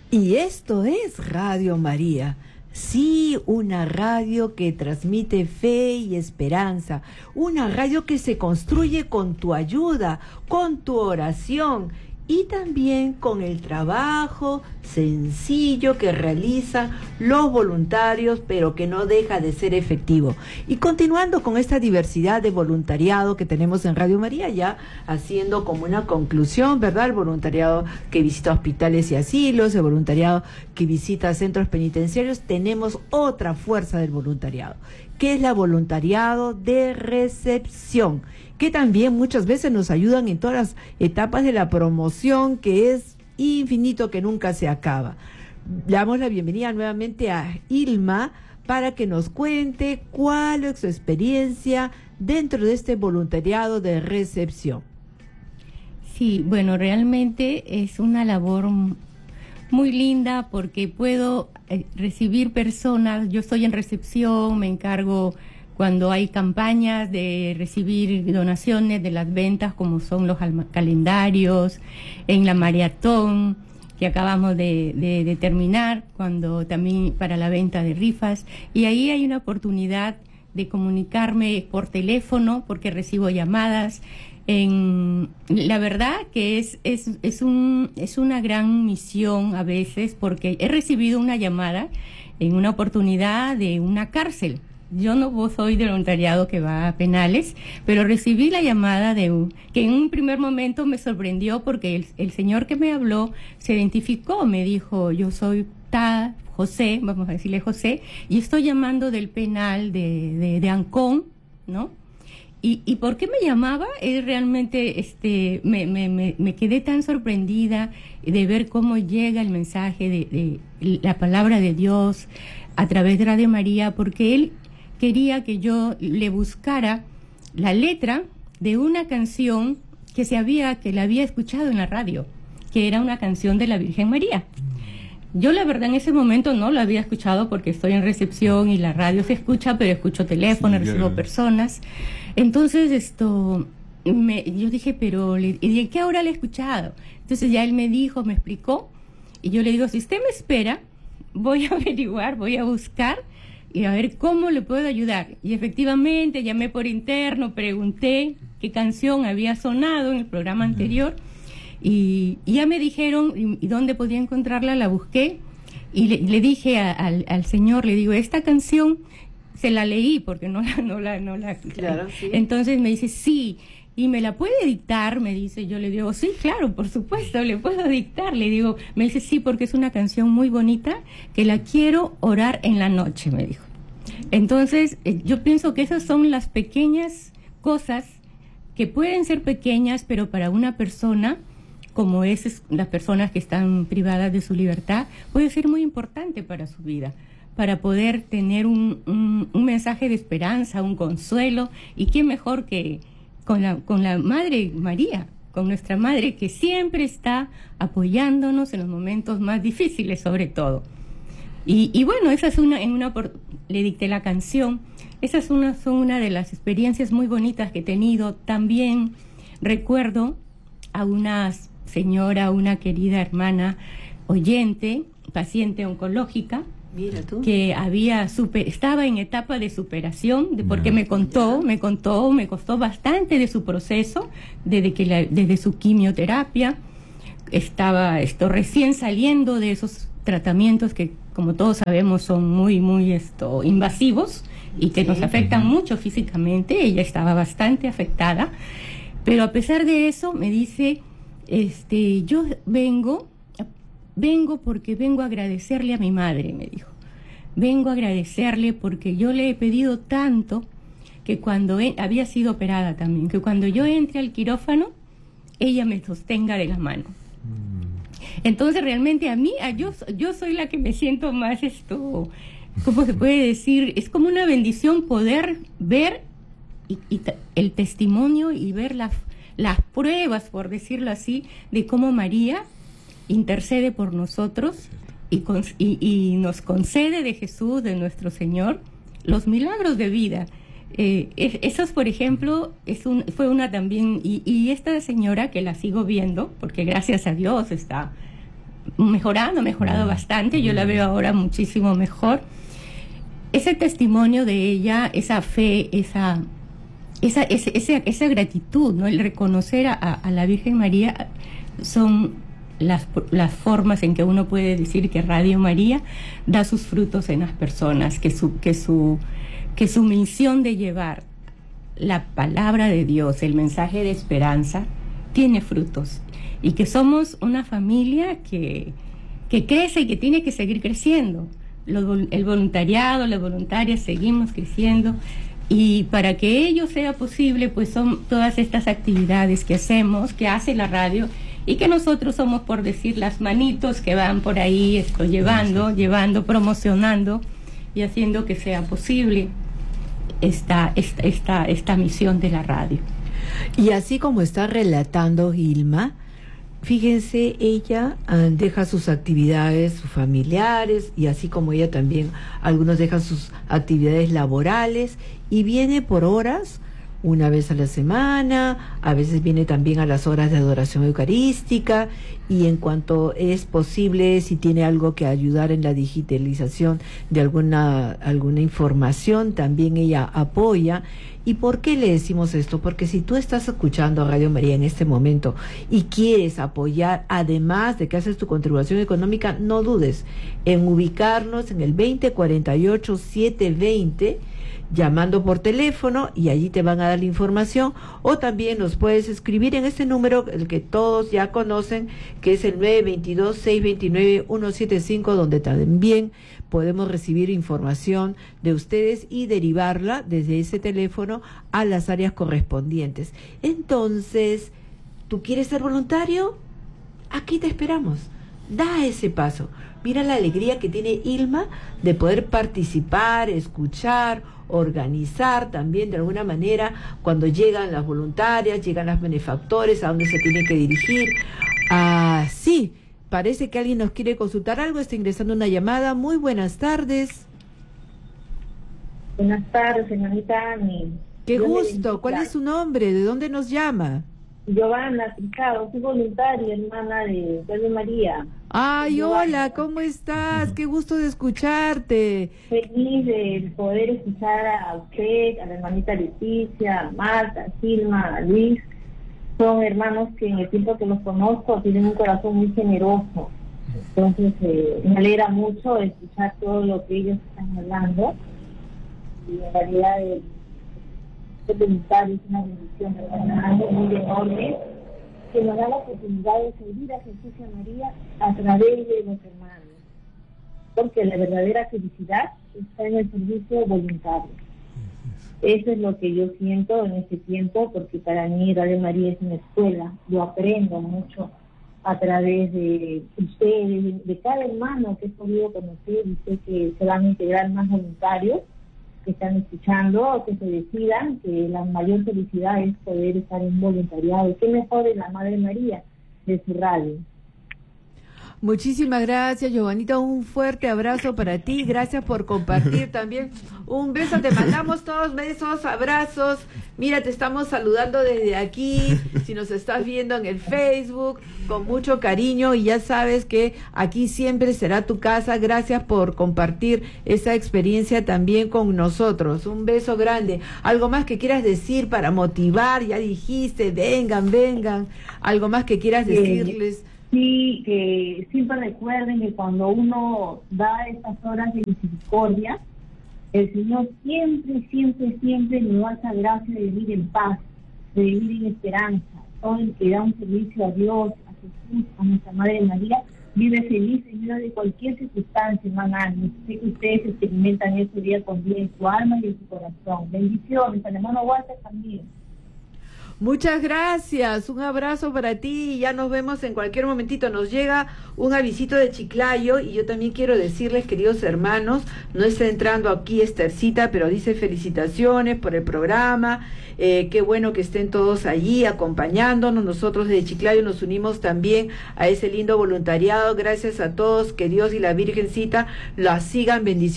Y esto es Radio María. Sí, una radio que transmite fe y esperanza, una radio que se construye con tu ayuda, con tu oración y también con el trabajo sencillo que realizan los voluntarios, pero que no deja de ser efectivo. Y continuando con esta diversidad de voluntariado que tenemos en Radio María, ya haciendo como una conclusión, ¿verdad? El voluntariado que visita hospitales y asilos, el voluntariado que visita centros penitenciarios, tenemos otra fuerza del voluntariado, que es la voluntariado de recepción, que también muchas veces nos ayudan en todas las etapas de la promoción, que es infinito, que nunca se acaba. Le damos la bienvenida nuevamente a Ilma para que nos cuente cuál es su experiencia dentro de este voluntariado de recepción. Sí, bueno, realmente es una labor muy linda porque puedo recibir personas. Yo estoy en recepción, me encargo cuando hay campañas de recibir donaciones de las ventas, como son los calendarios, en la maratón que acabamos de terminar, cuando también para la venta de rifas, y ahí hay una oportunidad de comunicarme por teléfono porque recibo llamadas. La verdad que es una gran misión a veces, porque he recibido una llamada en una oportunidad de una cárcel. Yo no soy de voluntariado que va a penales, pero recibí la llamada que en un primer momento me sorprendió porque el señor que me habló se identificó, me dijo: yo soy José, vamos a decirle José, y estoy llamando del penal de Ancón, ¿no? ¿Y por qué me llamaba? Realmente me quedé tan sorprendida de ver cómo llega el mensaje de la palabra de Dios a través de Radio María, porque él quería que yo le buscara la letra de una canción que la había escuchado en la radio, que era una canción de la Virgen María. Yo la verdad en ese momento no la había escuchado porque estoy en recepción y la radio se escucha, pero escucho teléfono, sí, recibo personas. Entonces yo dije, ¿y de qué hora la he escuchado? Entonces ya él me explicó, y yo le digo, si usted me espera, voy a averiguar, voy a buscar y a ver cómo le puedo ayudar. Y efectivamente llamé por interno, pregunté qué canción había sonado en el programa anterior, y ya me dijeron y dónde podía encontrarla. La busqué y le dije al señor, le digo, esta canción se la leí porque no la claro, sí. Entonces me dice, sí, y me la puede dictar, me dice. Yo le digo, sí, claro, por supuesto, le puedo dictar. Le digo, me dice, sí, porque es una canción muy bonita que la quiero orar en la noche, me dijo. Entonces, yo pienso que esas son las pequeñas cosas que pueden ser pequeñas, pero para una persona, como las personas que están privadas de su libertad, puede ser muy importante para su vida, para poder tener un mensaje de esperanza, un consuelo. Y qué mejor que con la Madre María, con nuestra Madre, que siempre está apoyándonos en los momentos más difíciles, sobre todo. Y bueno, esa es le dicté la canción. Esas son una de las experiencias muy bonitas que he tenido. También recuerdo a una señora, una querida hermana oyente, paciente oncológica, mira tú, que estaba en etapa de superación, porque me costó bastante de su proceso, desde su quimioterapia. Estaba recién saliendo de esos tratamientos que, como todos sabemos, son muy, muy invasivos y que nos afectan mucho físicamente. Ella estaba bastante afectada, pero a pesar de eso me dice, yo vengo porque vengo a agradecerle a mi madre, me dijo. Vengo a agradecerle porque yo le he pedido tanto, que cuando había sido operada también, que cuando yo entre al quirófano, ella me sostenga de la mano. Entonces realmente yo soy la que me siento más ¿cómo se puede decir? Es como una bendición poder ver y el testimonio y ver las pruebas, por decirlo así, de cómo María intercede por nosotros y nos concede de Jesús, de nuestro Señor, los milagros de vida. Esos, por ejemplo, fue una también, y esta señora que la sigo viendo, porque gracias a Dios está mejorado bastante, yo la veo ahora muchísimo mejor. Ese testimonio de ella, esa fe, esa gratitud, ¿no? El reconocer a la Virgen María son las formas en que uno puede decir que Radio María da sus frutos en las personas, que su misión de llevar la palabra de Dios, el mensaje de esperanza, tiene frutos, y que somos una familia que crece y que tiene que seguir creciendo. El voluntariado, las voluntarias, seguimos creciendo, y para que ello sea posible, pues son todas estas actividades que hacemos, que hace la radio, y que nosotros somos, por decir, las manitos que van por ahí llevando, promocionando y haciendo que sea posible esta misión de la radio. Y así como está relatando Gilma, fíjense, ella deja sus actividades, sus familiares, y así como ella también, algunos dejan sus actividades laborales y viene por horas, una vez a la semana, a veces viene también a las horas de adoración eucarística, y en cuanto es posible, si tiene algo que ayudar en la digitalización de alguna información, también ella apoya. ¿Y por qué le decimos esto? Porque si tú estás escuchando a Radio María en este momento y quieres apoyar, además de que haces tu contribución económica, no dudes en ubicarnos en el 2048-720, llamando por teléfono, y allí te van a dar la información, o también nos puedes escribir en este número, el que todos ya conocen, que es el 922-629-175, donde también podemos recibir información de ustedes y derivarla desde ese teléfono a las áreas correspondientes. Entonces, ¿tú quieres ser voluntario? Aquí te esperamos. Da ese paso. Mira la alegría que tiene Ilma de poder participar, escuchar, organizar también de alguna manera cuando llegan las voluntarias, llegan las benefactores, a dónde se tiene que dirigir. Sí, parece que alguien nos quiere consultar algo, está ingresando una llamada. Muy buenas tardes. Buenas tardes, señorita Ani. Qué gusto. ¿Cuál es su nombre? ¿De dónde nos llama? Giovanna Tricado, soy voluntaria, hermana de Radio María. Ay, Giovanna. Hola, ¿cómo estás? Qué gusto de escucharte. Feliz de poder escuchar a usted, a la hermanita Leticia, a Marta, a Gilma, a Luis. Son hermanos que en el tiempo que los conozco tienen un corazón muy generoso. Entonces me alegra mucho escuchar todo lo que ellos están hablando. Y en realidad voluntario es una bendición, algo muy enorme, que nos da la oportunidad de servir a Jesús y a María a través de los hermanos, porque la verdadera felicidad está en el servicio voluntario. Eso es lo que yo siento en este tiempo, porque para mí Radio María es una escuela. Yo aprendo mucho a través de ustedes, de cada hermano que he podido conocer, y sé que se van a integrar más voluntarios que están escuchando, que se decidan, que la mayor felicidad es poder estar en voluntariado. ¿Qué mejor de la Madre María, de su radio? Muchísimas gracias, Giovanita, un fuerte abrazo para ti, gracias por compartir también, un beso, te mandamos todos besos, abrazos, mira, te estamos saludando desde aquí, si nos estás viendo en el Facebook, con mucho cariño, y ya sabes que aquí siempre será tu casa. Gracias por compartir esa experiencia también con nosotros, un beso grande. ¿Algo más que quieras decir para motivar? Ya dijiste, vengan, ¿algo más que quieras decirles? Sí, que siempre recuerden que cuando uno da estas horas de misericordia, el Señor siempre nos da esa gracia de vivir en paz, de vivir en esperanza. Todo el que da un servicio a Dios, a Jesús, a nuestra Madre María, vive feliz en medio de cualquier circunstancia, hermana. Sé que ustedes experimentan eso día con día en su alma y en su corazón. Bendiciones, al hermano Walter también. Muchas gracias, un abrazo para ti, y ya nos vemos en cualquier momentito. Nos llega un avisito de Chiclayo, y yo también quiero decirles, queridos hermanos, no está entrando aquí Estercita, pero dice felicitaciones por el programa, qué bueno que estén todos allí acompañándonos. Nosotros de Chiclayo nos unimos también a ese lindo voluntariado. Gracias a todos, que Dios y la Virgencita las sigan bendiciendo.